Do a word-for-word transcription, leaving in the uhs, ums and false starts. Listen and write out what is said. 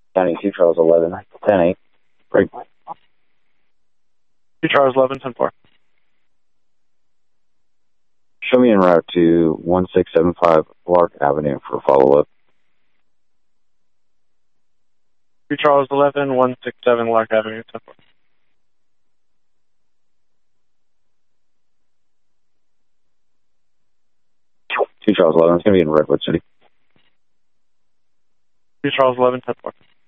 County two Charles eleven, ten eight. Break. two Charles eleven, ten four. Show me en route to one six seven five Lark Avenue for follow-up. two Charles eleven, one six seven Lark Avenue, ten four. two Charles eleven, it's going to be in Redwood City. two Charles eleven, ten four.